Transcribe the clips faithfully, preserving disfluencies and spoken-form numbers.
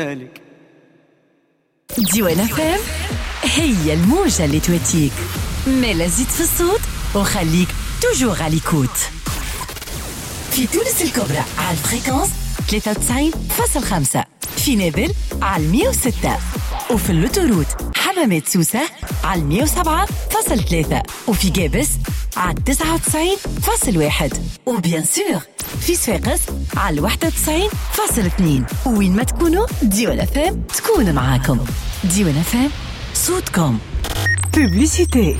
ديوان فام هي الموجة اللي تواتيك، مالا زيد في الصوت وخليك توجور على ليكوت. في تونس الكبرى على الفريكونس ثلاثة وتسعين فاصلة خمسة، في نابل على مية وستة، وفي اللوتوروت حمامات سوسة على مية وسبعة فاصلة ثلاثة، وفي جابس على تسعة وتسعين فاصلة واحد، وبيان سور في صفاقس على واحد وتسعين فاصلة اثنين. وين ما تكونوا ديوان فام تكون معاكم. ديوان فام صوتكم. بوبليسيتي.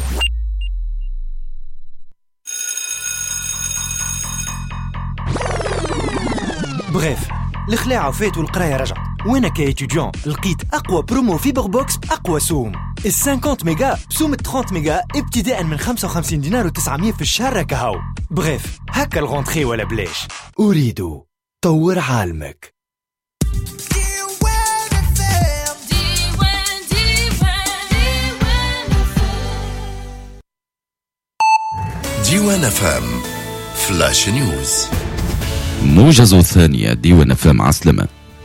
بغيف الخلاعة وفات والقراية رجعت، وانا كايتيديون لقيت اقوى برومو فيبر بوكس باقوى سوم. ال خمسين ميجا بسوم ثلاثين ميجا ابتداء من خمسة وخمسين دينار وتسعمية في الشهر كهو. بغيف هكا الغونتخي ولا بلاش. اريد طور عالمك. ديوان فام فلاش نيوز. موجز الثانية ديوان فام عسلمة.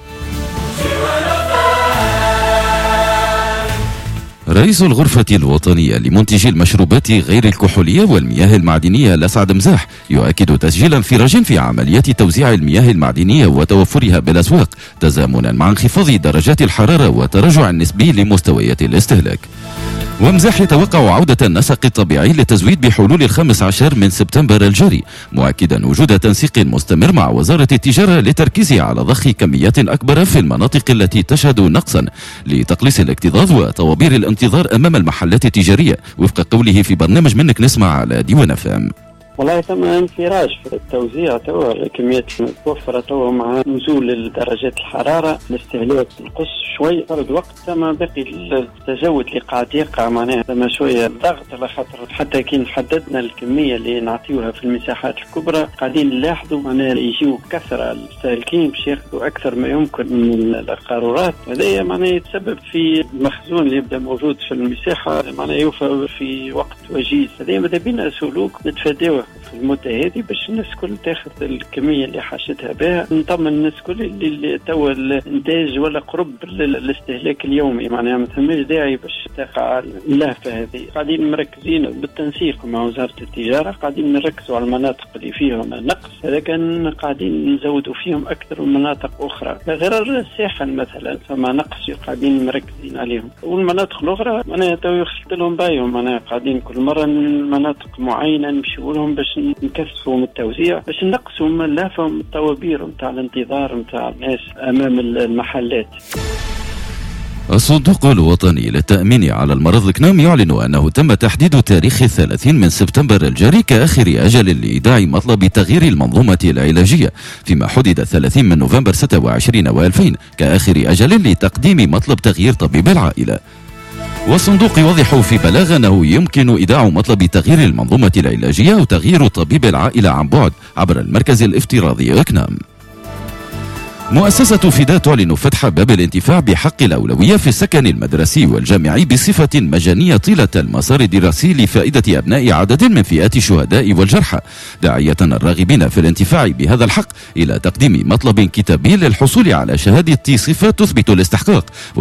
رئيس الغرفة الوطنية لمنتجي المشروبات غير الكحولية والمياه المعدنية لسعد مزاح يؤكد تسجيل انفراج في عمليات توزيع المياه المعدنية وتوفرها بالأسواق تزامنا مع انخفاض درجات الحرارة وتراجع نسبي لمستويات الاستهلاك. ومزاح يتوقع عودة النسق الطبيعي للتزويد بحلول الخامس عشر من سبتمبر الجاري، مؤكدا وجود تنسيق مستمر مع وزارة التجارة للتركيز على ضخ كميات أكبر في المناطق التي تشهد نقصا لتقليص الاكتظاظ وطوابير الانتظار أمام المحلات التجارية، وفق قوله في برنامج منك نسمع على ديوان فام. والله ثم انفراج في التوزيع توا الكميات متوفرة توا مع نزول درجات الحرارة، الاستهلاك القص شوي فرد وقت، ثم باقي التجاوز اللي قاعد يقع معناها ثم شوية ضغط، على خاطر حتى كي حددنا الكمية اللي نعطيوها في المساحات الكبرى قاعدين نلاحظوا معناها يجيو كثرة المستهلكين باش ياخذوا أكثر ما يمكن من القارورات، هذا معناها يتسبب في المخزون اللي يبدأ موجود في المساحة معناها يوفى في وقت وجيز. هذا ماذا بينا سلوك نتفاداوه في المدة هذه باش الناس كل تاخذ الكمية اللي حاجتها بها، نطمن الناس كل اللي توا الانتاج ولا قرب الاستهلاك اليومي، معناها ما ثماش داعي باش تقع اللهفة هذه. قاعدين مركزين بالتنسيق مع وزارة التجارة، قاعدين نركزوا على المناطق اللي فيهم نقص، هذا كان قاعدين نزودوا فيهم أكثر من مناطق أخرى، غير الساحل مثلا فما نقص قاعدين مركزين عليهم، والمناطق الأخرى معناها تو يخلط لهم بايهم، معناها قاعدين كل مرة مناطق معينة نمشيوا لهم باش نكثفوا من التوزيع باش نقصوا من اللهفة من الطوابير نتاع الانتظار نتاع الناس أمام المحلات. الصندوق الوطني للتأمين على المرض الكنام يعلن أنه تم تحديد تاريخ الثلاثين من سبتمبر الجاري كآخر أجل لإيداع مطلب تغيير المنظومة العلاجية، فيما حدد الثلاثين من نوفمبر ستة وعشرين وألفين كآخر أجل لتقديم مطلب تغيير طبيب العائلة. والصندوق يوضح في بلاغ أنه يمكن إيداع مطلب تغيير المنظومة العلاجية أو تغيير طبيب العائلة عن بعد عبر المركز الافتراضي أكنام. مؤسسة فداء تعلن فتح باب الانتفاع بحق الأولوية في السكن المدرسي والجامعي بصفة مجانية طيلة المسار الدراسي لفائدة أبناء عدد من فئات الشهداء والجرحى، داعية الراغبين في الانتفاع بهذا الحق إلى تقديم مطلب كتابي للحصول على شهادة صفة تثبت الاستحقاق.